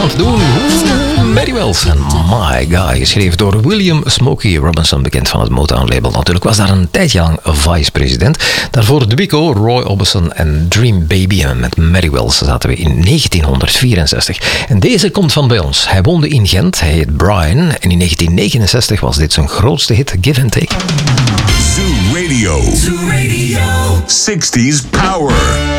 zelf doen. Mary Wells en My Guy, geschreven door William Smokey Robinson, bekend van het Motown-label. Natuurlijk was daar een tijdje lang vice-president. Daarvoor Dubico, Roy Orbison en Dream Baby. En met Mary Wells zaten we in 1964. En deze komt van bij ons. Hij woonde in Gent, hij heet Brian. En in 1969 was dit zijn grootste hit, Give and Take. Zoo Radio. 60s Power.